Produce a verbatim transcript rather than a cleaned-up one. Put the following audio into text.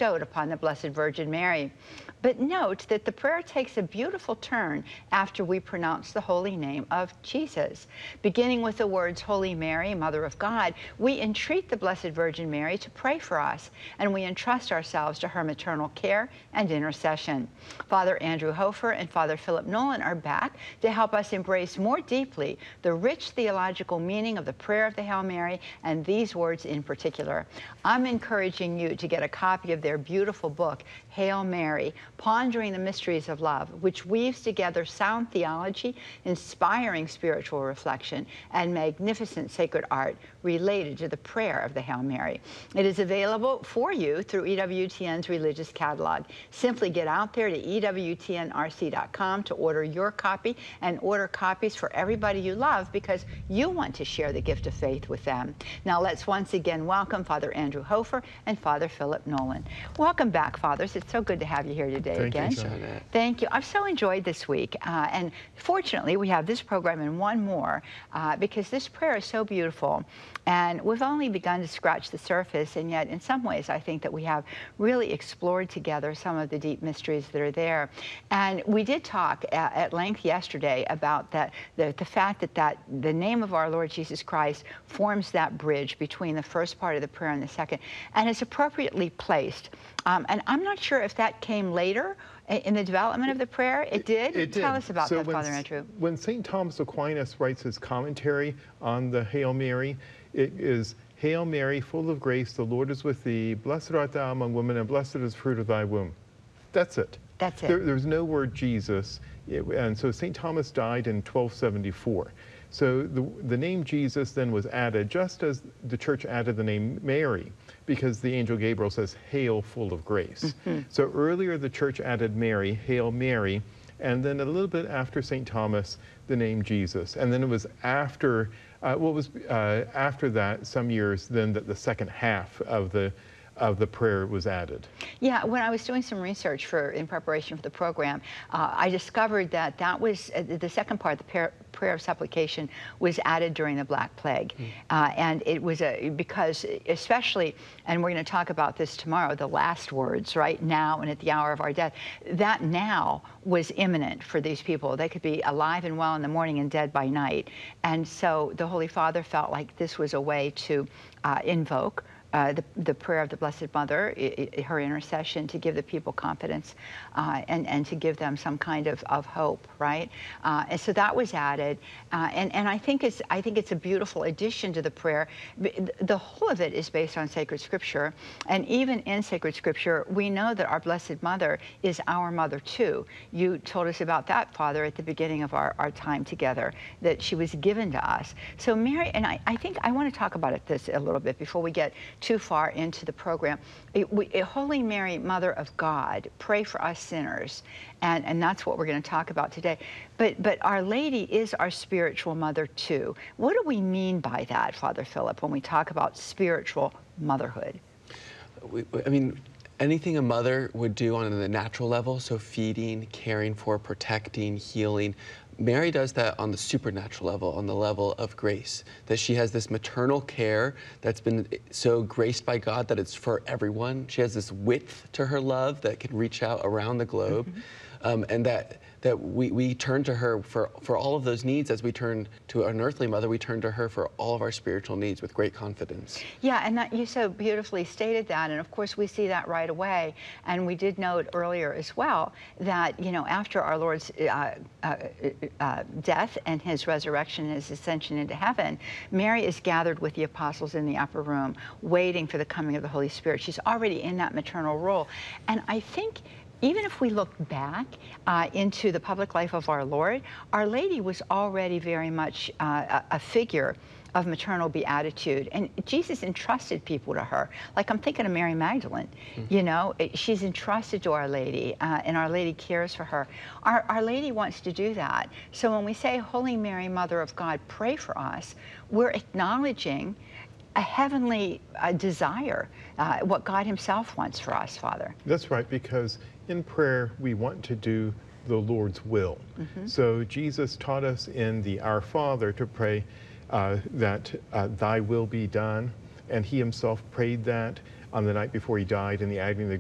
bestowed upon the Blessed Virgin Mary. But note that the prayer takes a beautiful turn after we pronounce the holy name of Jesus. Beginning with the words, Holy Mary, Mother of God, we entreat the Blessed Virgin Mary to pray for us, and we entrust ourselves to her maternal care and intercession. Father Andrew Hofer and Father Philip Nolan are back to help us embrace more deeply the rich theological meaning of the prayer of the Hail Mary, and these words in particular. I'm encouraging you to get a copy of their beautiful book, Hail Mary, Pondering the Mysteries of Love, which weaves together sound theology, inspiring spiritual reflection, and magnificent sacred art related to the prayer of the Hail Mary. It is available for you through E W T N's religious catalog. Simply get out there to E W T N R C dot com to order your copy, and order copies for everybody you love, because you want to share the gift of faith with them. Now let's once again welcome Father Andrew Hofer and Father Philip Nolan. Welcome back, Fathers. It's so good to have you here today Thank again. You, Janet. Thank you. I've so enjoyed this week. Uh, and fortunately, we have this program and one more, uh, because this prayer is so beautiful. And we've only begun to scratch the surface, and yet in some ways I think that we have really explored together some of the deep mysteries that are there. And we did talk at, at length yesterday about that, the, the fact that, that the name of our Lord Jesus Christ forms that bridge between the first part of the prayer and the second, and is appropriately placed. Um, and I'm not sure if that came later in the development of the prayer. It did? It did. Tell us about so that, when, Father Andrew. When Saint Thomas Aquinas writes his commentary on the Hail Mary, it is, Hail Mary, full of grace, the Lord is with thee. Blessed art thou among women, and blessed is the fruit of thy womb. That's it. That's it. There, there's no word Jesus. It, and so Saint Thomas died in twelve seventy-four. So the, the name Jesus then was added, just as the church added the name Mary, because the angel Gabriel says, Hail, full of grace. Mm-hmm. So earlier the church added Mary, Hail Mary, and then a little bit after Saint Thomas, the name Jesus. And then it was after, uh, what was uh, after that, some years, then that the second half of the of the prayer was added. Yeah, when I was doing some research for in preparation for the program, uh, I discovered that that was uh, the second part, the prayer, prayer of supplication, was added during the Black Plague. Mm. Uh, and it was a, because especially, and we're going to talk about this tomorrow, the last words, right, now and at the hour of our death, that now was imminent for these people. They could be alive and well in the morning and dead by night. And so the Holy Father felt like this was a way to uh, invoke Uh, the, the prayer of the Blessed Mother, I, I, her intercession, to give the people confidence uh, and, and to give them some kind of, of hope, right? Uh, and so that was added. Uh, and, and I think it's I think it's a beautiful addition to the prayer. The whole of it is based on sacred scripture. And even in sacred scripture, we know that our Blessed Mother is our mother too. You told us about that, Father, at the beginning of our, our time together, that she was given to us. So Mary, and I, I think I want to talk about it this a little bit before we get too far into the program. A, we, a Holy Mary, Mother of God, pray for us sinners. And, and that's what we're going to talk about today. But, but Our Lady is our spiritual mother too. What do we mean by that, Father Philip, when we talk about spiritual motherhood? We, I mean, anything a mother would do on the natural level, so feeding, caring for, protecting, healing, Mary does that on the supernatural level, on the level of grace, that she has this maternal care that's been so graced by God that it's for everyone. She has this width to her love that can reach out around the globe, mm-hmm. um, and that that we, we turn to her for, for all of those needs. As we turn to an earthly mother, we turn to her for all of our spiritual needs with great confidence. Yeah, and that, you so beautifully stated that, and of course we see that right away. And we did note earlier as well that, you know, after our Lord's uh, uh, uh, death and his resurrection and his ascension into heaven, Mary is gathered with the apostles in the upper room, waiting for the coming of the Holy Spirit. She's already in that maternal role. And I think even if we look back uh, into the public life of our Lord, Our Lady was already very much uh, a, a figure of maternal beatitude. And Jesus entrusted people to her. Like, I'm thinking of Mary Magdalene. Mm-hmm. You know, it, she's entrusted to Our Lady, uh, and Our Lady cares for her. Our, Our Lady wants to do that. So when we say, Holy Mary, Mother of God, pray for us, we're acknowledging a heavenly uh, desire, uh, what God himself wants for us, Father. That's right, because in prayer, we want to do the Lord's will. Mm-hmm. So Jesus taught us in the Our Father to pray uh, that uh, thy will be done. And he himself prayed that on the night before he died in the agony of the